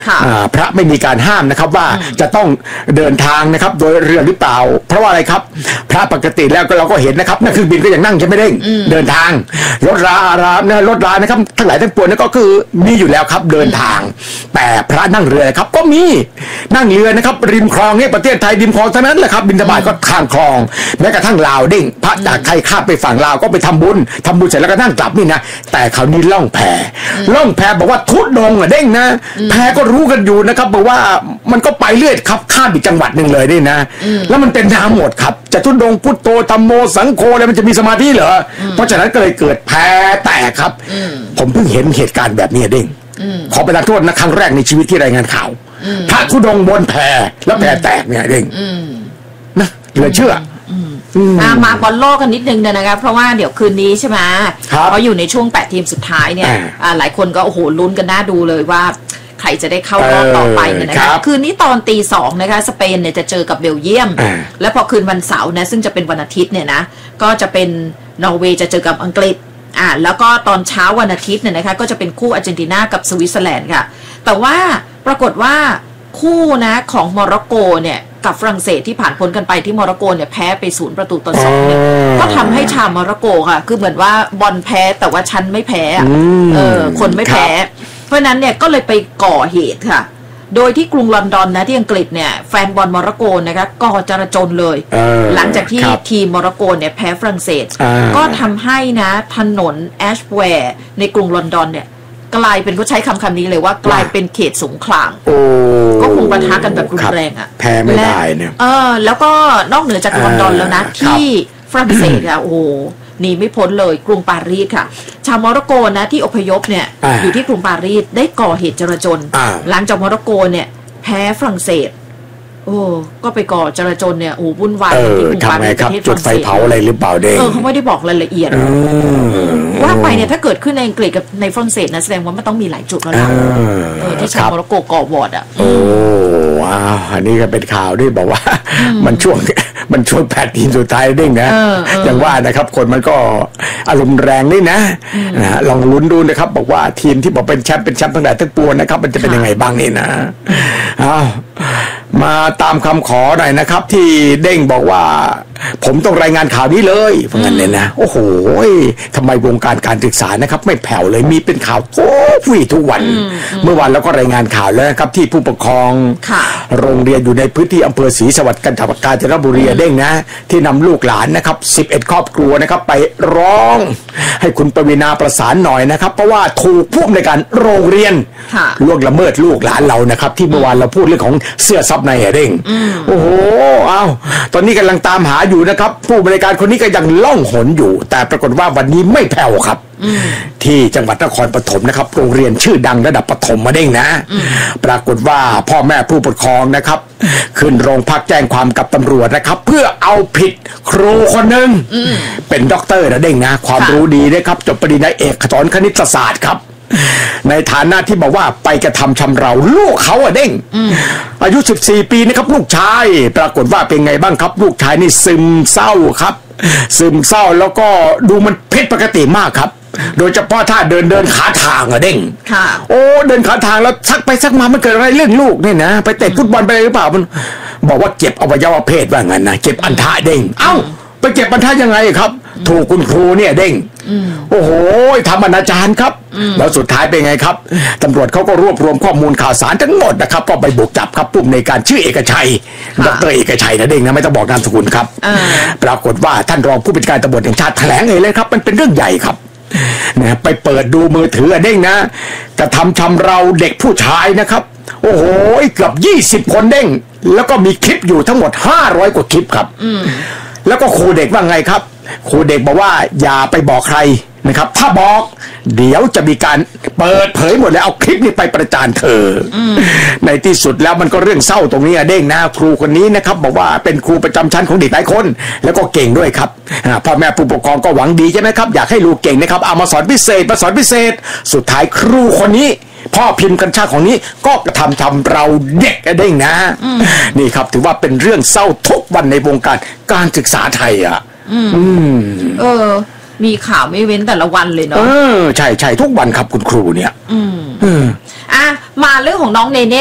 พระไม่มีการห้ามนะครับว่าจะต้องเดินทางนะครับโดยเรือหรือเปล่าเพราะว่าอะไรครับพระปกติแล้วก็เราก็เห็นนะครับนักเครื่องบินก็ยังนั่งใช่ไหมเด้งเดินทางรถรานะครับทั้งหลายทั้งปวงนั่นก็คือมีอยู่แล้วครับเดินทางแต่พระนั่งเรือครับก็มีนั่งเรือนะครับริมคลองเนี่ยประเทศไทยริมคลองเท่านั้นแหละครับบิณฑบาตก็ข้ามคลองแม้กระทั่งลาวเด้งพระจากไทยข้ามไปฝั่งลาวก็ไปทำบุญเสร็จแล้วก็นั่งกลับนี่นะแต่คราวนี้ล่องแพบอกว่าทุดงเด้งนะแพก็รู้กันอยู่นะครับบอกว่ามันก็ไปเรื่อยครับข้ามอีกจังหวัดหนึ่งเลยนี่นะแล้วมันเป็นน้ำหมดครับจะทุดงพุทโธธัมโมสังโฆอะไรมันจะมีสมาธิเหรอเพราะฉะนั้นก็เลยเกิดแพแตกครับผมเพิ่งเห็นเหตุการณ์แบบนี้เด้งขอประทานโทษนะครั้งแรกในชีวิตที่รายงานข่าวพระทุดงบนแพแล้วแพแตกเนี่ยเด้งนะเหลือเชื่อมาบอลโลกกันนิดนึงนะครับเพราะว่าเดี๋ยวคืนนี้ใช่ไหมเพราะอยู่ในช่วง8 ทีมสุดท้ายเนี่ยหลายคนก็โอ้โหลุ้นกันน่าดูเลยว่าใครจะได้เข้ารอบต่อไปเนี่ยนะคะคืนนี้ตอนตี 2นะคะสเปนเนี่ยจะเจอกับเบลเยียมและพอคืนวันเสาร์นะซึ่งจะเป็นวันอาทิตย์เนี่ยนะก็จะเป็นนอร์เวย์จะเจอกับอังกฤษแล้วก็ตอนเช้าวันอาทิตย์เนี่ยนะคะก็จะเป็นคู่อาร์เจนตินากับสวิตเซอร์แลนด์ค่ะแต่ว่าปรากฏว่าคู่นะของโมร็อกโกเนี่ยกับฝรั่งเศสที่ผ่านพ้นกันไปที่โมร็อกโกเนี่ยแพ้ไป0-2เนี่ยก็ทำให้ชาวโมร็อกโกค่ะคือเหมือนว่าบอลแพ้แต่ว่าฉันไม่แพ้คนไม่แพ้เพราะนั้นเนี่ยก็เลยไปก่อเหตุค่ะโดยที่กรุงลอนดอนนะที่อังกฤษเนี่ยแฟนบอลโมร็อกโกนะคะก่อจราจลเลยหลังจากที่ทีมโมร็อกโกเนี่ยแพ้ฝรั่งเศสก็ทำให้นะถนนแอชแวร์ในกรุงลอนดอนเนี่ยกลายเป็นเขาใช้คำนี้เลยว่ากลายเป็นเขตสงครามก็คงปะทะกันแบบรุนแรงแพ้ไม่ได้เนี่ยแล้วก็นอกเหนือจากลอนดอนแล้วนะที่ฝรั่งเศสอะโอ้หนีไม่พ้นเลยกรุงปารีสค่ะชาวโมร็อกโกนะที่อพยพเนี่ยอยู่ที่กรุงปารีสได้ก่อเหตุจราจลหลังจากโมร็อกโกเนี่ยแพ้ฝรั่งเศสก็ไปก่อจราจลเนี่ยวุ่นวายที่กรุงปารีสประเทศฝรั่งเศสจุดไฟเผาอะไรหรือเปล่าเด้เขาไม่ได้บอกรายละเอียดว่าไปเนี่ยถ้าเกิดขึ้นในอังกฤษกับในฝรั่งเศสนะแสดงว่ามันต้องมีหลายจุดแล้วนะที่ชาวโมร็อกโกก่อวอร์ดว้าวอันนี้ก็เป็นข่าวที่บอกว่ามันช่วง8 ทีมสุดท้ายเด้งนะอย่างว่านะครับคนมันก็อารมณ์แรงนี่นะลองลุ้นดูนะครับบอกว่าทีมที่บอกเป็นแชมป์ทั้งหลายทั้งปวงนะครับมันจะเป็นยังไงบ้างนี่นะมาตามคำขอหน่อยนะครับที่เด้งบอกว่าผมต้องรายงานข่าวนี้เลยเพราะงั้นเนี่ยนะโอ้โหทำไมวงการศึกษานะครับไม่แผ่วเลยมีเป็นข่าวทุกวันเมื่อวานเราก็รายงานข่าวแล้วนะครับที่ผู้ปกครองโรงเรียนอยู่ในพื้นที่อำเภอศรีสวัสดิ์กาญจนบุรีเด้งนะที่นำลูกหลานนะครับ11 ครอบครัวนะครับไปร้องให้คุณปวีณาประสานหน่อยนะครับเพราะว่าถูกผู้อำนวยการโรงเรียนล่วงละเมิดลูกหลานเรานะครับที่เมื่อวานเราพูดเรื่องของเสื้อซับในเด้งโอ้โหตอนนี้กำลังตามหาอยู่นะครับผู้บริการคนนี้ก็ยังล่องหนอยู่แต่ปรากฏว่าวันนี้ไม่แผ่วครับที่จังหวัดนครปฐมนะครับโรงเรียนชื่อดังระดับประถมมาเด้งนะปรากฏว่าพ่อแม่ผู้ปกครองนะครับขึ้นโรงพักแจ้งความกับตำรวจนะครับเพื่อเอาผิดครูคนหนึ่งเป็นด็อกเตอร์นะเด้งนะความรู้ดีนะครับจบปริญญาเอกสอนคณิตศาสตร์ครับในฐานะที่บอกว่าไปกระทำชำเราลูกเขาเด้งอายุ14 ปีนะครับลูกชายปรากฏว่าเป็นไงบ้างครับลูกชายนี่ซึมเศร้าครับซึมเศร้าแล้วก็ดูมันผิดปกติมากครับโดยเฉพาะถ้าเดินขาทางเด้งเดินขาทางแล้วซักไปซักมามันเกิดอะไรเรื่องลูกเนี่ยนะไปเตะฟุตบอลไปหรือเปล่ามันบอกว่าเก็บอวัยวะเพศว่างั้นนะเก็บอันทะเด้งไปเก็บอันทะยังไงครับถูกคุณครูเนี่ยเด้งโอ้โหทำอนาจารครับแล้วสุดท้ายเป็นไงครับตำรวจเขาก็รวบรวมข้อมูลข่าวสารทั้งหมดนะครับก็ไปบุกจับครับผู้อำนวยการชื่อเอกชัยดร.เอกชัยนะเด้งนะไม่ต้องบอกนามสกุลครับปรากฏว่าท่านรองผู้บัญชาการตำรวจแห่งชาติแถลงเลยครับมันเป็นเรื่องใหญ่ครับนะไปเปิดดูมือถือเด้งนะกระทำชำเราเด็กผู้ชายนะครับโอ้โหเกือบ20 คนเด้งแล้วก็มีคลิปอยู่ทั้งหมด500 กว่าคลิปครับแล้วก็ครูเด็กว่าไงครับครูเด็กบอกว่าอย่าไปบอกใครนะครับถ้าบอกเดี๋ยวจะมีการเปิดเผยหมดแล้วเอาคลิปนี้ไปประจานเธอในที่สุดแล้วมันก็เรื่องเศร้าตรงนี้เด้งนะครูคนนี้นะครับบอกว่าเป็นครูประจำชั้นของเด็กหลายคนแล้วก็เก่งด้วยครับพ่อแม่ผู้ปกครองก็หวังดีใช่ไหมครับอยากให้ลูกเก่งนะครับเอามาสอนพิเศษสุดท้ายครูคนนี้พ่อพิมพ์กัญชาของนี้ก็กระทำชำเราเด็กเด้งนะนี่ครับถือว่าเป็นเรื่องเศร้าทุกวันในวงการศึกษาไทยมีข่าวไม่เว้นแต่ละวันเลยเนาะใช่ทุกวันครับคุณครูเนี่ยอ่ะมาเรื่องของน้องเนเน่